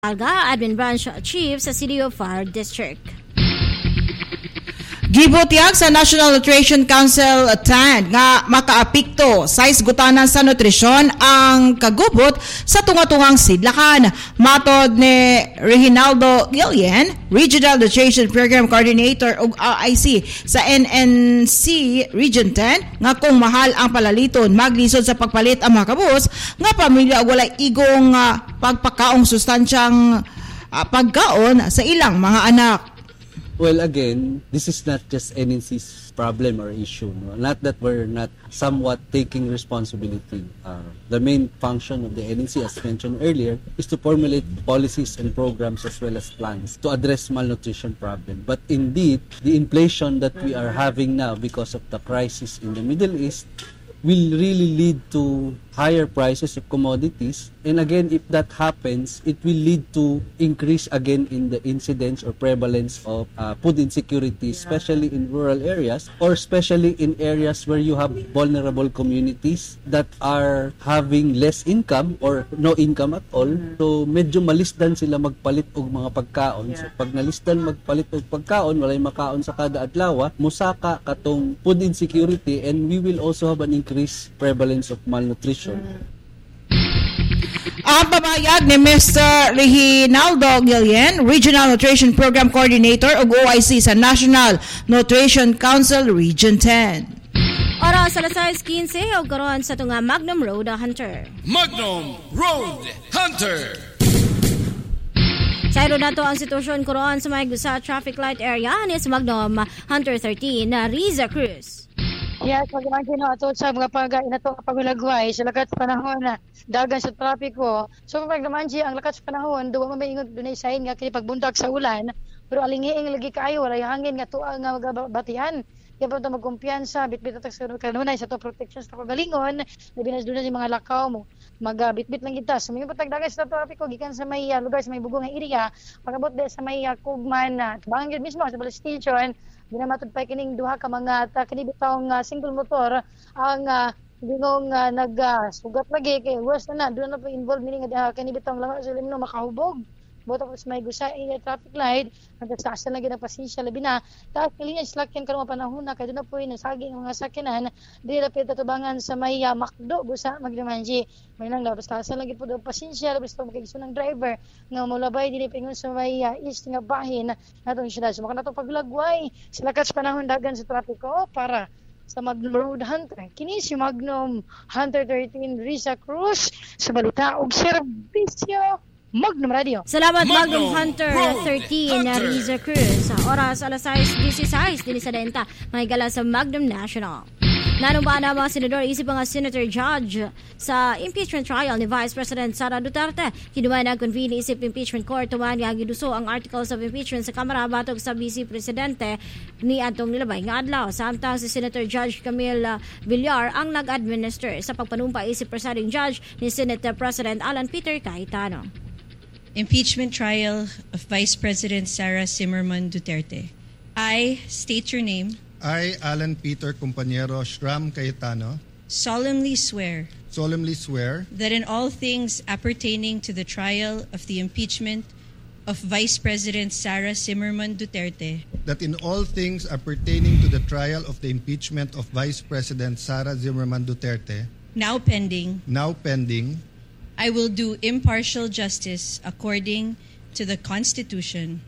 Alga, Admin Branch Chief sa City of Far District. Gibutiyag sa National Nutrition Council TAN nga makaapikto sa isgutanan sa nutrisyon ang kagubot sa tunga-tungang sidlakan. Matod ni Reginaldo Gillian, Regional Nutrition Program Coordinator ug RIC sa NNC Region 10, nga kung mahal ang palaliton maglisod sa pagpalit ang mga kabus nga pamilya ug walay igong pagpakaong sustansyang pagkaon sa ilang mga anak. Well, again, this is not just NNC's problem or issue. No? Not that we're not somewhat taking responsibility. The main function of the NNC, as mentioned earlier, is to formulate policies and programs as well as plans to address malnutrition problem. But indeed, the inflation that we are having now because of the crisis in the Middle East will really lead to higher prices of commodities. And again, if that happens, it will lead to increase again in the incidence or prevalence of food insecurity, especially in rural areas or especially in areas where you have vulnerable communities that are having less income or no income at all. So medyo malisdan sila magpalit og mga pagkaon. So pag nalisdan magpalit og pagkaon, walay makaon sa kada adlaw, musaka katong food insecurity, and we will also have an increased prevalence of malnutrition. Ang pabayag ni Mr. Reginaldo Gillian, Regional Nutrition Program Coordinator ug OIC sa National Nutrition Council Region 10. Oras sa 6:15 o karon sa tunga Magnum Road Hunter. Magnum Road Hunter. Sa na to ang sitwasyon karon sa may sa traffic light area ni sa Magnum Hunter 13 na Riza Cruz. Yes, magimagino ato sa mga pag-inato pagulagway sa lakat sa panahon na dagan sa trapiko. So pag naman ang lakat sa panahon, duwa mamingon dunay sain nga kini pagbundak sa ulan, pero alingiing lagi kaayo walay hangin nga tuang nga magabatian. Kaya pa ito magkumpiyansa, bitbit at kanunay sa to protection sa kagalingon, labi na doon yung mga lakaw mo, magbitbit lang kita. So may patagdagan sa trapiko, gikan sa may lugar, sa may bugong area, pagabot din sa may kugman na, tabangan yun mismo sa police station, ginamatod pa kining duha ka mga kinibitawang single motor, ang bingong nagsugat lagi, kaya worse na doon na po involved, meaning kinibitawang lang sa limno makahubog. Boto ko sa may gusa traffic light, nagsasan lagi ng pasensya labi na tapos kalinya slakyan karong panahon na kay doon na po nasagi ng mga sakyanan dili lapit tatubangan sa may makdo gusa magdamanji may nang labas tasan lagi po do pasensya labas to magiging ng driver nga molabay dili pingon sa may east nga bahin natong syudad so makanato paglagway sila kas panahon dagan sa trapiko para sa Magnum Road Hunter. Kini si Magnum Hunter 13 Riza Cruz sa balita ug serbisyo Magnum Radio. Salamat Magnum Hunter 13 na Riza Cruz. Sa oras alas 6:16 din sa denta may gala sa Magnum National. Nanumba na mga senador isip mga senator judge sa impeachment trial ni Vice President Sara Duterte. Kinuha na convene isip impeachment court tuman nga giduso ang articles of impeachment sa Kamara batog sa Vice Presidente ni Antong Nilabay nga adlaw. Samtang si Senator Judge Camille Villar ang nag-administer sa pagpanumpa isip presiding judge ni Senate President Alan Peter Cayetano. Impeachment trial of Vice President Sara Zimmerman Duterte. I state your name. I, Alan Peter Compañero Shram Cayetano, Solemnly swear that in all things appertaining to the trial of the impeachment of Vice President Sara Zimmerman Duterte, that in all things appertaining to the trial of the impeachment of Vice President Sara Zimmerman Duterte, now pending, I will do impartial justice according to the Constitution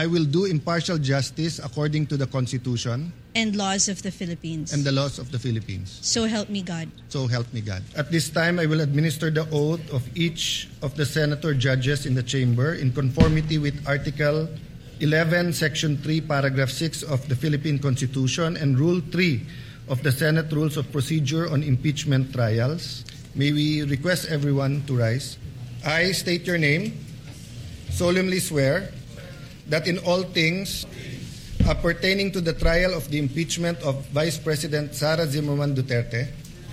and laws of the Philippines. So help me God. At this time, I will administer the oath of each of the senator judges in the chamber in conformity with Article 11, Section 3, Paragraph 6 of the Philippine Constitution and Rule 3 of the Senate Rules of Procedure on Impeachment Trials. May we request everyone to rise. I state your name, solemnly swear that in all things appertaining to the trial of the impeachment of Vice President Sara Zimmerman Duterte,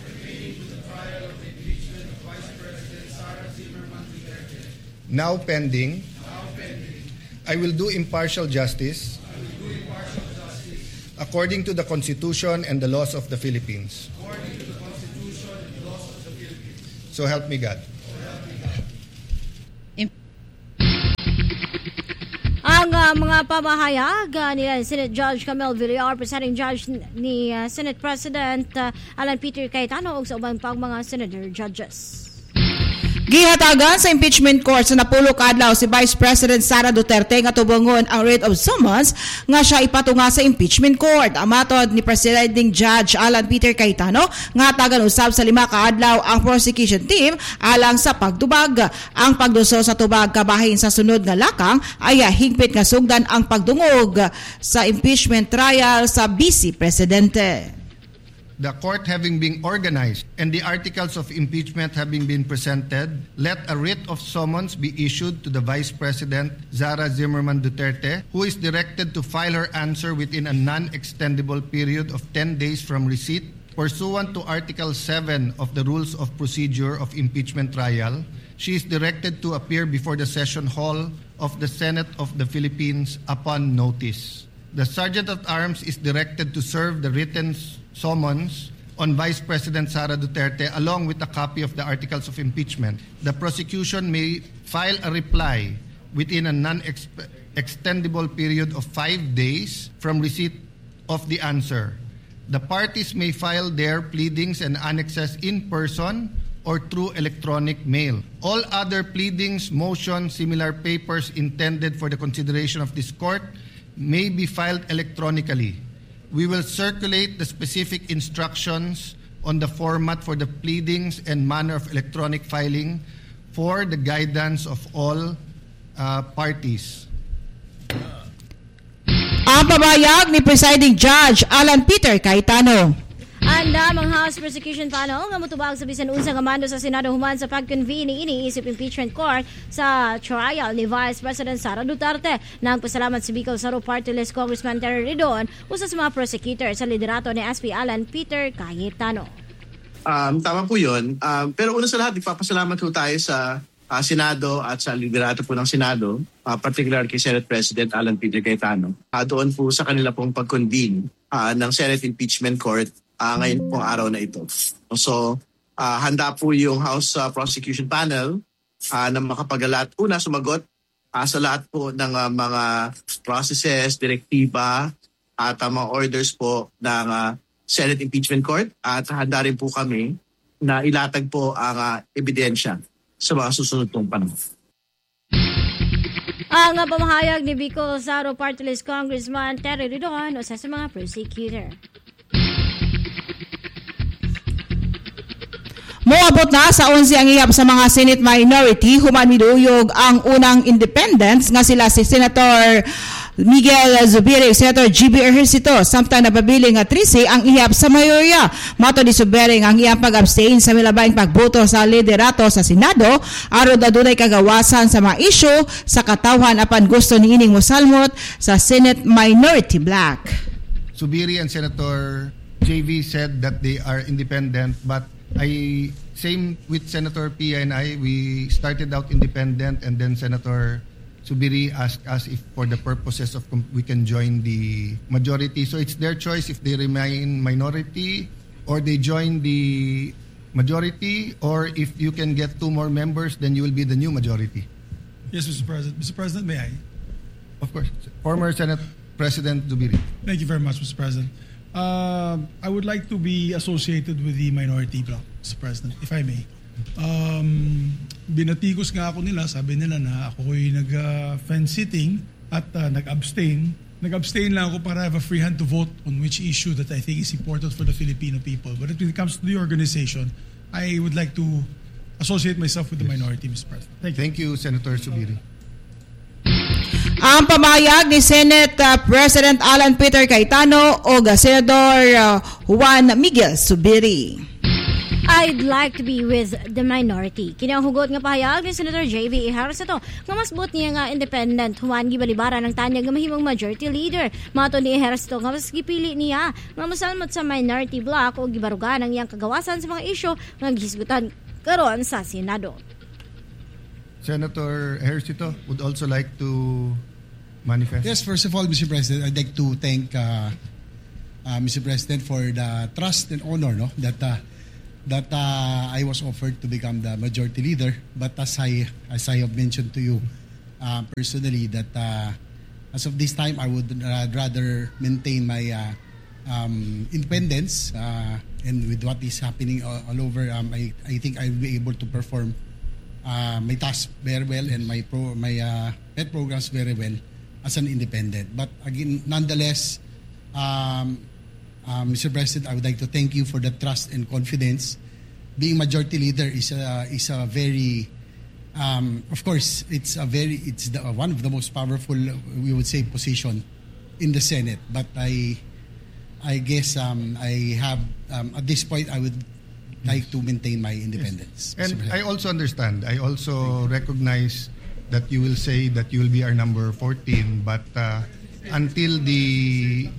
now pending, I will do impartial justice according to the Constitution and the laws of the Philippines. So help me God. Ang mga pamahayag nila Senate Judge Camille Villar, presiding judge ni Senate President Alan Peter Cayetano ug sa ubang pang mga senator judges. Gihatagan sa impeachment court sa napulo ka adlaw si Vice President Sara Duterte nga tubangon ang writ of summons nga siya ipatunga sa impeachment court. Amatod ni Presiding Judge Alan Peter Cayetano nga tagan usab sa 5 ka adlaw ang prosecution team alang sa pagdubag. Ang pagduso sa tubag kabahin sa sunod nga lakang ay higpit nga sugdan ang pagdungog sa impeachment trial sa Vice Presidente. The court having been organized and the articles of impeachment having been presented, let a writ of summons be issued to the Vice President Sara Zimmerman Duterte, who is directed to file her answer within a non-extendable period of 10 days from receipt, pursuant to Article 7 of the Rules of Procedure of Impeachment Trial. She is directed to appear before the session hall of the Senate of the Philippines upon notice. The Sergeant at Arms is directed to serve the written summons on Vice President Sara Duterte along with a copy of the articles of impeachment. The prosecution may file a reply within a non-extendable period of 5 days from receipt of the answer. The parties may file their pleadings and annexes in person or through electronic mail. All other pleadings, motions, similar papers intended for the consideration of this court may be filed electronically. We will circulate the specific instructions on the format for the pleadings and manner of electronic filing for the guidance of all parties. Ang pabayag ni Presiding Judge Alan Peter Cayetano. Anda ang House Prosecution Panel nga motubag sa bisan unsang mando sa Senado human sa pag-convene ni iniisip impeachment court sa trial ni Vice President Sara Duterte. Nagpasalamat si Bicol Saro Party List Congressman Terry Ridon usa sa mga prosecutor sa liderato ni SP Alan Peter Cayetano. Tama po yun. Pero una sa lahat, ipapasalamat po tayo sa Senado at sa liderato po ng Senado, particular kay Senate President Alan Peter Cayetano. Doon po sa kanila pong pag-convene ng Senate Impeachment Court ngayon pong araw na ito. So, handa po yung House Prosecution Panel na makapagalat. Una, sumagot sa lahat po ng mga processes, direktiba at mga orders po ng Senate Impeachment Court. At handa rin po kami na ilatag po ang ebidensya sa mga susunod pong panahon. Ang pamahayag ni Bicol Saro Party List Congressman Terry Ridon usa sa mga prosecutor. Moabot na sa 11 ang ihap sa mga Senate minority human miduyog ang unang independents nga sila si Senator Miguel Zubiri, Senator GB Ejercito, samtang napabili nga 13 ang ihap sa mayorya. Mato ni Zubiri ang iyang pag-abstain sa milabayng pagboto sa liderato sa Senado aron adunay kagawasan sa mga isyu sa katawhan apan gusto ni ining mosalmot sa Senate minority bloc. Zubiri and Senator JV said that they are independent, but same with Senator Pia and I, we started out independent and then Senator Zubiri asked us if for the purposes of we can join the majority. So it's their choice if they remain minority or they join the majority, or if you can get 2 more members, then you will be the new majority. Yes, Mr. President. Mr. President, may I? Of course. Former Senate President Zubiri. Thank you very much, Mr. President. I would like to be associated with the minority bloc, Mr. President, if I may. Binatikos nga ako nila, sabi nila na ako'y nag-fence sitting at nag-abstain. Nag-abstain lang ako para have a free hand to vote on which issue that I think is important for the Filipino people. But when it comes to the organization, I would like to associate myself with the minority, Mr. President. Thank you, Senator Zubiri. Ang pamayag ni Senate President Alan Peter Cayetano o Senador Juan Miguel Zubiri. I'd like to be with the minority. Kinahugot nga pahayag ni Senator J.V. Ejercito nga mas buot niya nga independent Juan gibalibara ng tanyag nga mahimong majority leader. Mato ni Ejercito nga mas gipili niya nga masalmot sa minority bloc o gibarugan ang iyang kagawasan sa mga isyu nga gihisgutan karon sa Senado. Senator Ejercito would also like to manifest. Yes, first of all, Mr. President, I'd like to thank Mr. President for the trust and honor that I was offered to become the majority leader. But as I have mentioned to you personally, that as of this time, I would rather maintain my independence, and with what is happening all over, I think I'll be able to perform my tasks very well and my pet programs very well as an independent. But again, nonetheless, Mr. President, I would like to thank you for the trust and confidence. Being majority leader is a very, of course, it's one of the most powerful, we would say, position in the Senate. But I guess I have at this point I would like to maintain my independence. Yes. And I also understand. I also recognize that you will say that you will be our number 14, but until the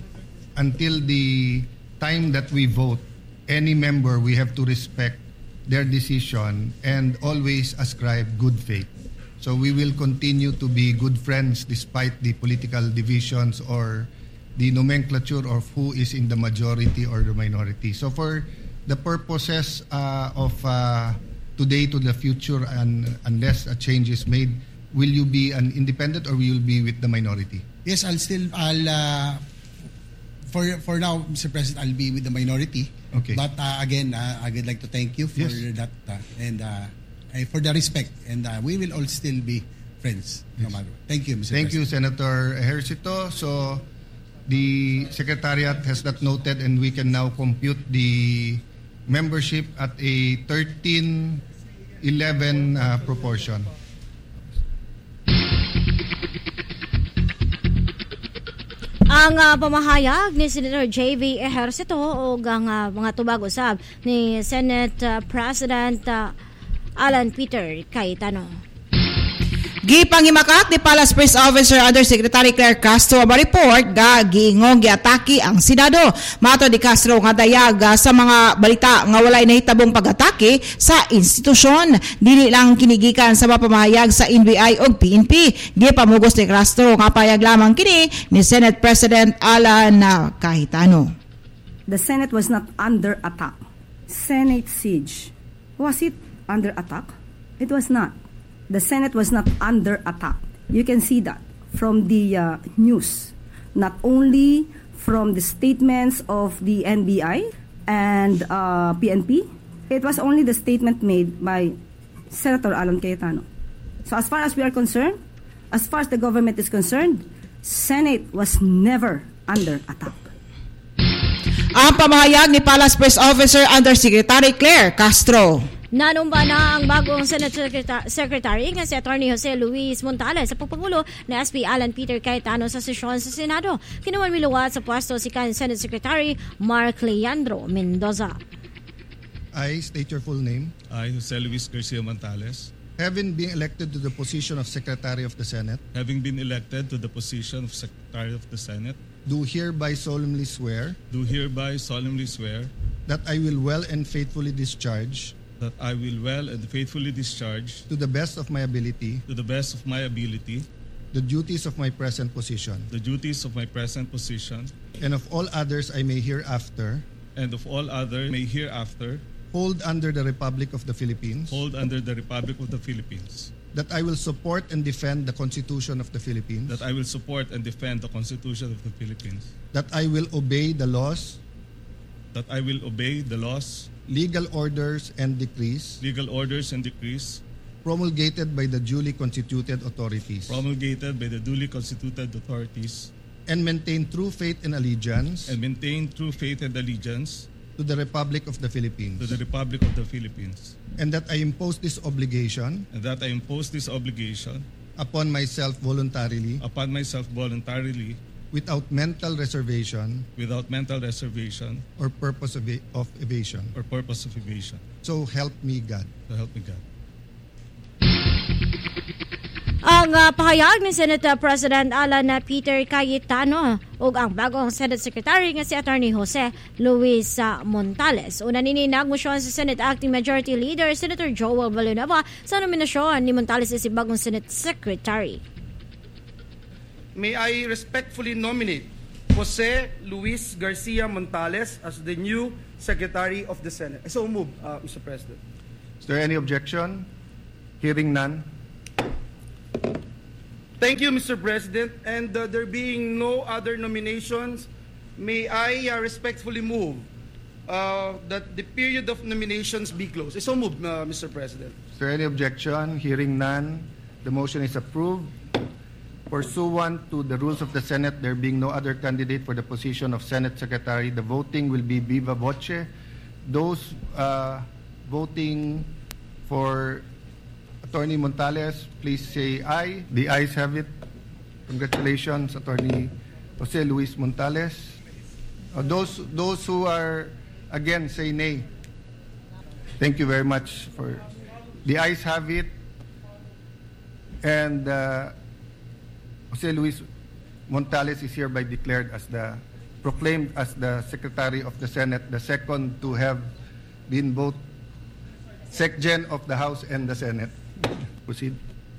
time that we vote, any member, we have to respect their decision and always ascribe good faith. So we will continue to be good friends despite the political divisions or the nomenclature of who is in the majority or the minority. So for the purposes of today to the future, and unless a change is made, will you be an independent or will you be with the minority? Yes, for now, Mr. President, I'll be with the minority. Okay. But again, I would like to thank you for that and for the respect, and we will all still be friends no matter. Thank you, Mr. Thank President. you, Senator Ejercito. So the Secretariat has that noted, and we can now compute the membership at a 13-11 proportion. Ang pamahayag ni Senator J.V. Ejercito o ang mga tubag usab ni Senate President Alan Peter Cayetano. Gipangimakak ni Palace Press Officer Undersecretary Claire Castro ang report ga giingong giatake ang Senado. Mato di Castro nga dayag sa mga balita nga walay nahitabong pag-atake sa institusyon. Dili lang kinigikan sa mapamahayag sa NBI ug PNP. Gipamugos ni Castro nga payag lamang kini ni Senate President Alan Cayetano. The Senate was not under attack. Senate siege. Was it under attack? It was not. The Senate was not under attack. You can see that from the news, not only from the statements of the NBI and PNP. It was only the statement made by Senator Alan Cayetano. So as far as we are concerned, as far as the government is concerned, Senate was never under attack. Ang pamahayag ni Palace Press Officer Undersecretary Claire Castro. Nanumba na ang bagong Senate Secretary nga si Attorney Jose Luis Montales sa pagpangulo ni SP Alan Peter Cayetano sa sesyon sa Senado. Kinuman miluwat sa pwesto si kan Senate Secretary Mark Leandro Mendoza. I state your full name. I, Jose Luis Garcia Montales. Having been elected to the position of Secretary of the Senate. Having been elected to the position of Secretary of the Senate. Do hereby solemnly swear. Do hereby solemnly swear. That I will well and faithfully discharge. That I will well and faithfully discharge. To the best of my ability. To the best of my ability. The duties of my present position. The duties of my present position. And of all others I may hereafter. And of all others may hereafter. Hold under the Republic of the Philippines. Hold under the Republic of the Philippines. That I will support and defend the Constitution of the Philippines. That I will support and defend the Constitution of the Philippines. That I will obey the laws. That I will obey the laws. Legal orders and decrees. Legal orders and decrees. Promulgated by the duly constituted authorities. Promulgated by the duly constituted authorities. And maintain true faith and allegiance. And maintain true faith and allegiance. To the Republic of the Philippines. To the Republic of the Philippines. And that I impose this obligation. And that I impose this obligation. Upon myself voluntarily. Upon myself voluntarily. Without mental reservation. Without mental reservation. Or purpose of evasion. Or purpose of evasion. So help me God. So help me God. Ang pahayag ni Senate President Alan Peter Cayetano ug ang bagong Senate Secretary nga si Attorney Jose Luis Montales. Una nini nagmosyon sa Senate Acting Majority Leader Senator Joel Villanueva sa nominasyon ni Montales sa bagong Senate Secretary. May I respectfully nominate Jose Luis Garcia Montales as the new Secretary of the Senate. So move, Mr. President. Is there any objection? Hearing none. Thank you, Mr. President. And there being no other nominations, may I respectfully move that the period of nominations be closed. So moved, Mr. President. Is there any objection? Hearing none, the motion is approved. Pursuant to the rules of the Senate, there being no other candidate for the position of Senate Secretary, the voting will be viva voce. Those voting for Attorney Montales, please say aye. The ayes have it. Congratulations, Attorney Jose Luis Montales. Those who are again, say nay. Thank you very much. The ayes have it. And Jose Luis Montales is hereby declared as proclaimed as the Secretary of the Senate, the second to have been both SecGen of the House and the Senate. Proceed.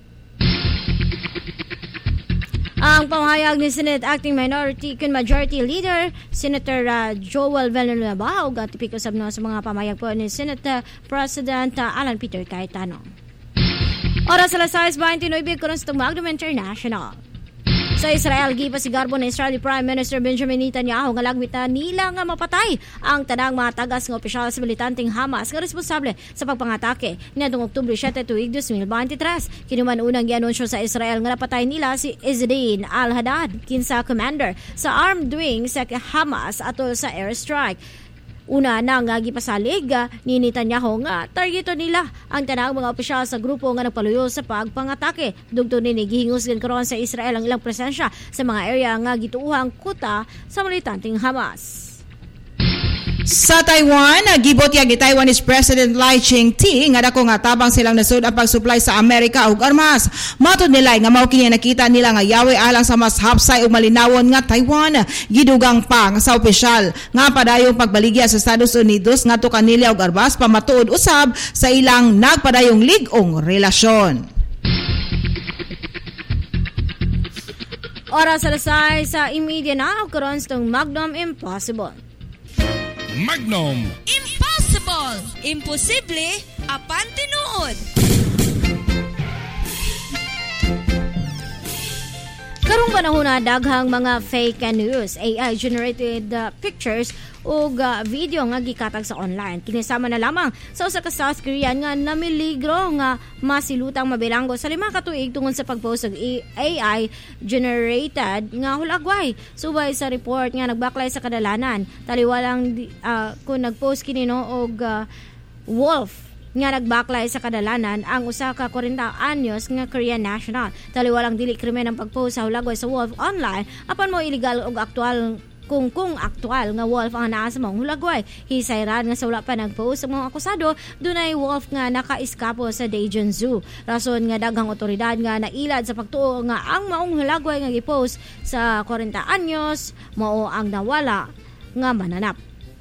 Ang pamahayag ni Senate Acting Majority Leader Senator Joel Villanueva ug tipiko sabno sa mga pamahayag po ni Senate President Alan Peter Cayetano. Oras alas 6:29 kuno sa Magnum International. Sa Israel, gipasigarbo ni Israeli Prime Minister Benjamin Netanyahu nga lagmitan nila nga mapatay ang tanang mga tagas nga opisyal sa militanteng Hamas nga responsable sa pagpangatake niadtong Oktubre 7 tuig 2023. Kinuman unang gianunsyo sa Israel nga napatay nila si Izzedine Al-Haddad, kinsa commander sa armed wing sa Hamas atol sa airstrike. Una na nga gipasalig ni Netanyahu nga targeto nila ang tanang mga opisyal sa grupo nga nagpaluyo sa pagpangatake. Dugtong ni gihingusgan karon sa Israel ang ilang presensya sa mga area nga gituuhang kuta sa militanteng Hamas. Sa Taiwan, gibotyag ni Taiwanese President Lai Ching-te nga dako nga tabang silang nasud ang pagsupply sa Amerika og armas. Matod nila nga mao kini nakita nila nga yawi alang sa mas hapsay ug malinawon nga Taiwan. Gidugang pa nga sa opisyal nga padayong pagbaligya sa Estados Unidos ngadto kanila og armas pamatuod usab sa ilang nagpadayong lig-ong relasyon. Oras alas 6 sa imedya na karon sa Magnum Impossible. Magnum Impossible! Imposible apan tinuod. Karong panahon na daghang mga fake news, AI-generated pictures o video nga gikatag sa online. Kinisama na lamang sa usa ka South Korean nga namiligro nga masilutang mabilanggo sa 5 ka tuig tungod sa pagpost og AI-generated nga hulagway. Subay sa report nga nagbaklay sa kadalanan, taliwalang kung nagpost kini og wolf nga nagbaklay sa kadalanan ang usa ka 40 anyos nga Korean national. Taliwalang dili krimen ang pagpost sa hulagway sa wolf online apan mo illegal og aktual kung aktual nga wolf ang naa sa mga hulagway. Hisayran nga sa wala pa nagpost ang mga akusado, dunay wolf nga nakaiskapo sa Daejeon Zoo. Rason nga daghang otoridad nga nailad sa pagtuo nga ang maong hulagway nga gipost sa 40 anyos mao ang nawala nga mananap.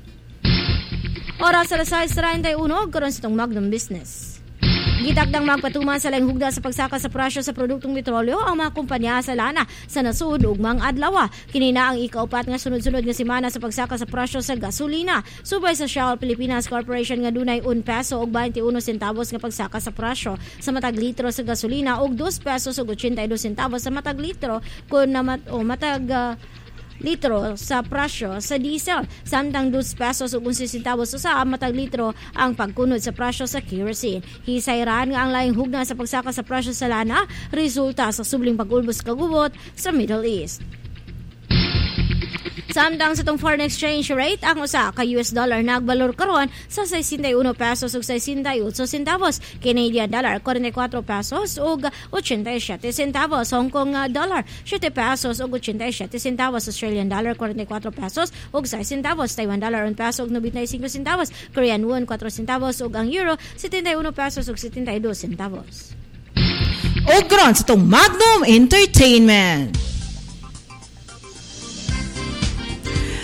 Oras sa 6:31 karon sa itong Magnum Business. Gitakdang magpatuman sa laing hugda sa pagsaka sa presyo sa produktong petrolyo ang mga kumpanya sa lana sa nasud ug mga adlaw. Kini na ang ikaupat nga sunod-sunod nga semana sa pagsaka sa presyo sa gasolina. Subay sa Shell Pilipinas Corporation nga dunay 1 peso ug 21 centavos nga pagsaka sa presyo sa matag litro sa gasolina ug 2 pesos ug 82 centavos sa matag litro kun matag litro sa presyo sa diesel. Samtang 2 pesos ug 11 centavos sa matag litro ang pagkunod sa presyo sa kerosene. Hisayran nga ang laing hugna sa pagsaka sa presyo sa lana resulta sa subling pag-ulbos kagubot sa Middle East. Samtang sa itong foreign exchange rate, ang usa ka US dollar nagbalor karon sa 61 pesos ug 68 centavos, Canadian dollar 44 pesos ug 87 centavos, Hong Kong dollar 7 pesos ug 87 centavos, Australian dollar 44 pesos ug 6 centavos, Taiwan dollar 1 peso ug 95 centavos, Korean won 4 centavos ug ang euro 71 pesos ug 72 centavos. Og karon sa itong Magnum Entertainment.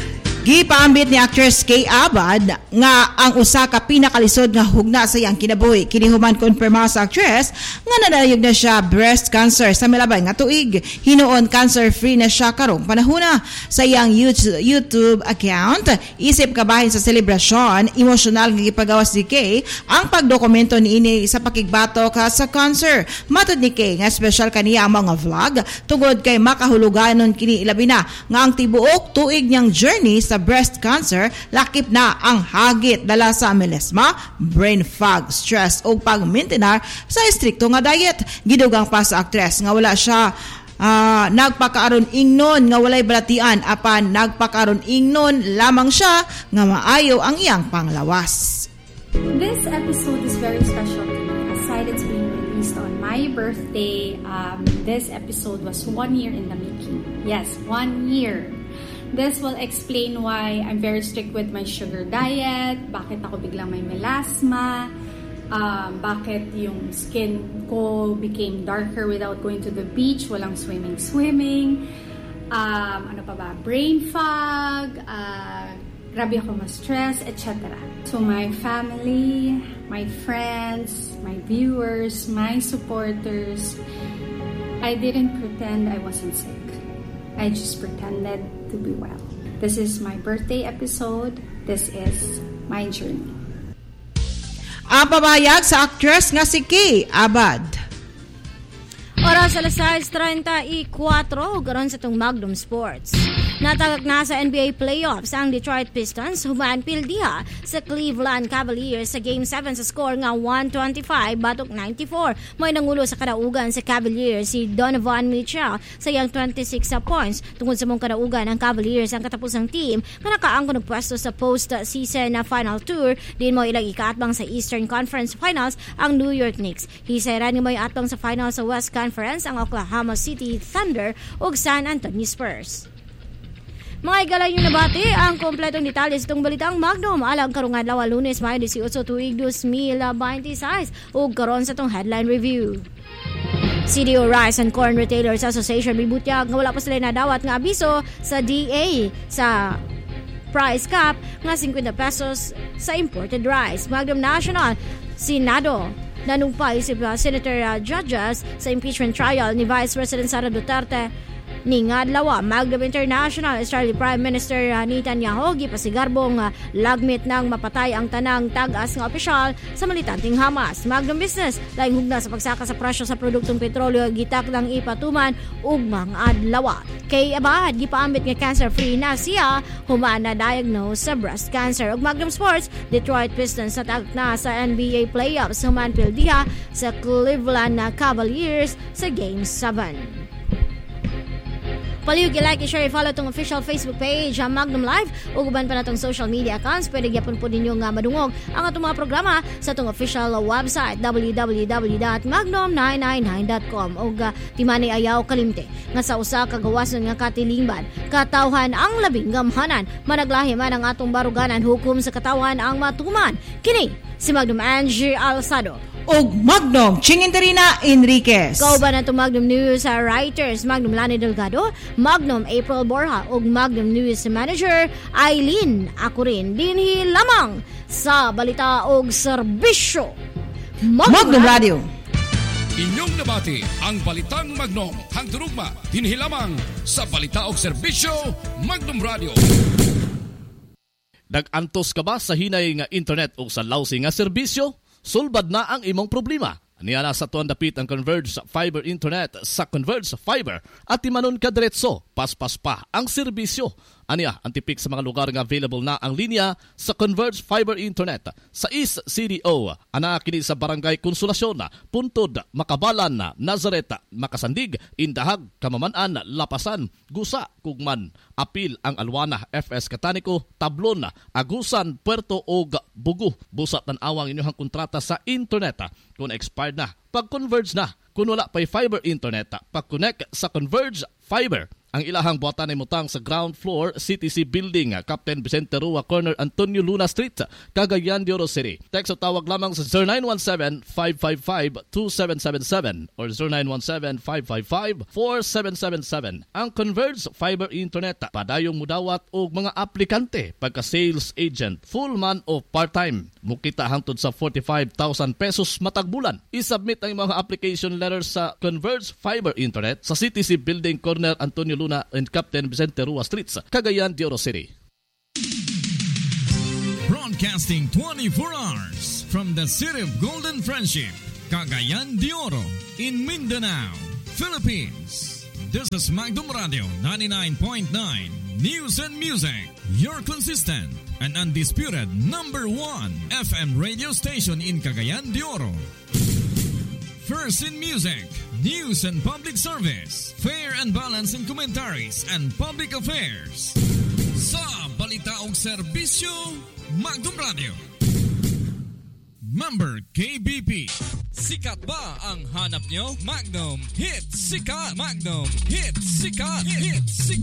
Gipaambit ni actress Kay Abad nga ang usa ka pinakalisod nga hugna sa iyang kinabuhi. Kini human konfirma sa actress nga nadayog na siya breast cancer sa milabay nga tuig. Hinuon cancer-free na siya karong panahona. Sa iyang YouTube account, isip kabahin sa selebrasyon, emosyonal nga gipagawas ni Kay ang pagdokumento niini sa pakigbatok sa cancer. Matod ni Kay nga special kaniya ang mga vlog tungod kay makahuluganon kini ilabi na nga ang tibuok tuig niyang journey sa breast cancer, lakip na ang hagit dala sa melasma, brain fog, stress o pag-maintenar sa istrikto nga diet. Gidugang pa sa actress nga wala siya nagpakaaron ingnon nga walay balatian apan nagpakaaron ingnon lamang siya nga maayo ang iyang panglawas. This episode is very special to me. Aside it's being released on my birthday, this episode was 1 year in the making. Yes, 1 year. This will explain why I'm very strict with my sugar diet, bakit ako biglang may melasma, bakit yung skin ko became darker without going to the beach, walang swimming, ano pa ba, brain fog, grabe ako ma-stress, etc. So my family, my friends, my viewers, my supporters, I didn't pretend I wasn't sick. I just pretended to be well. This is my birthday episode. This is my journey. Ang pabayag sa actress nga si Kay Abad. Oras alas 6:34 karon sa itong Magnum Sports. Natagak na sa NBA playoffs ang Detroit Pistons human pildiha sa Cleveland Cavaliers sa Game 7 sa score nga 125-94. May nangulo sa kadaugan sa Cavaliers si Donovan Mitchell sa iyang 26 points. Tungod sa mong kadaugan ang Cavaliers ang katapusang team nga nakaangkon og pwesto sa post-season na Final Tour. Din mo ilang ikaatbang sa Eastern Conference Finals ang New York Knicks. Hisayran ni may atbang sa finals sa West Conference ang Oklahoma City Thunder ug San Antonio Spurs. Mga igala yung nabati ang kompletong detalye sa itong balitang Magnum alang karong adlaw Lunes, Mayo 18, tuig 2026 ug karon sa itong headline review. CDO Rice and Corn Retailers Association bibutyag nga wala pa sila nadawat nga abiso sa DA sa price cap nga 50 pesos sa imported rice. Magnum National, Senado, nanumpay si Senator Judges sa impeachment trial ni Vice President Sara Duterte ni ngadlaw. Magnum International, Israeli Prime Minister Netanyahu gipasigarbong lagmit nang mapatay ang tanang tag-as nga opisyal sa militanteng Hamas. Magnum Business, laing hugna sa pagsaka sa presyo sa produktong petrolyo gitak ng ipatuman ug mga adlaw. Kay Abad gipaambit nga cancer-free na siya human na diagnose sa breast cancer. Ug Magnum Sports, Detroit Pistons natagak na sa NBA playoffs human pildiha sa Cleveland Cavaliers sa Game 7. Palihog i-like, i-share, i-follow itong official Facebook page ang Magnum Live o guban pa na itong social media accounts. Pwede gyapon po ninyo nga madungog ang atong mga programa sa itong official website www.magnum999.com o timani ayaw kalimte nga sa usa kagawason nga katilingban katawhan ang labing gamhanan managlahi man ang atong baruganan hukom sa katawhan ang matuman. Kini si Magnum Angie Alzado og Magnum Chinginterina Enriquez. Kauban na itong Magnum News writers Magnum Lani Delgado, Magnum April Borja og Magnum News Manager Eileen Akurin. Dinhi lamang sa balita og serbisyo Magnum Radio. Inyong nabati ang balitang Magnum hangturugma dinhi lamang sa balita og serbisyo Magnum Radio. Nag-antos ka ba sa hinay nga internet o sa lousy nga serbisyo? Sulbad na ang imong problema. Aniya na sa tuwan dapit ang Converge Fiber Internet sa Converge Fiber at timanon ka diretso, paspas pa ang serbisyo. Aniya, ang tipik sa mga lugar nga available na ang linya sa Converge Fiber Internet sa East CDO. Ana kini sa Barangay Konsolasyon, Puntod, Makabalan, Nazareth, Makasandig, Indahag, Kamamanan, Lapasan, Gusa, Kugman, Apil, ang Alwana, FS Kataniko, Tablon, Agusan, Puerto og Bugu. Busat ng awang inyong kontrata sa internet. Kung expired na, pag-converge na. Kung wala pa'y fiber internet, pag-connect sa Converge Fiber. Ang ilahang buhatan ay mutang sa ground floor CTC Building, Captain Vicente Rua, corner Antonio Luna Street, Cagayan de Oro City. Text o tawag lamang sa 0917-555-2777 or 0917-555-4777. Ang Converge Fiber Internet, padayong mudawat o mga aplikante pagka sales agent, full man o part-time. Mukita hangtod sa 45,000 pesos matag bulan. I-submit ang mga application letters sa Converge Fiber Internet sa CTC Building, corner Antonio Luna and Captain Vicente Rua Streets, Cagayan de Oro City. Broadcasting 24 hours from the city of Golden Friendship, Cagayan de Oro, in Mindanao, Philippines. This is Magdum Radio 99.9 News and Music, your consistent and undisputed number 1 FM radio station in Cagayan de Oro. First in music, news and public service, fair and balanced in commentaries and public affairs. Sa balita o serbisyo, Magdum Radio. Member KBP. Sikat ba ang hanap nyo? Magnum Hit Sikat. Magnum Hit Sikat. Hit Sikat.